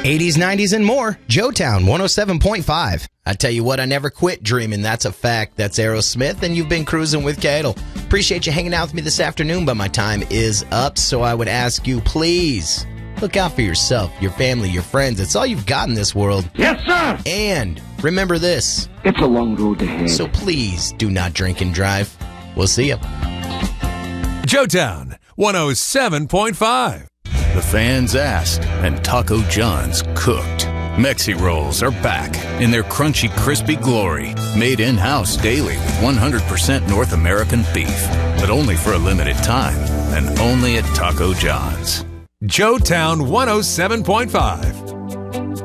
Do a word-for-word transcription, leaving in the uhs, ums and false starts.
eighties, nineties, and more. Joetown one oh seven point five. I tell you what, I never quit dreaming. That's a fact. That's Aerosmith, and you've been cruising with Cadel. Appreciate you hanging out with me this afternoon, but my time is up, so I would ask you, please, look out for yourself, your family, your friends. It's all you've got in this world. Yes, sir! And remember this. It's a long road ahead. So please do not drink and drive. We'll see you. Joetown one oh seven point five. The fans asked, and Taco John's cooked. Mexi Rolls are back in their crunchy, crispy glory. Made in-house daily with one hundred percent North American beef. But only for a limited time, and only at Taco John's. Joetown one oh seven point five.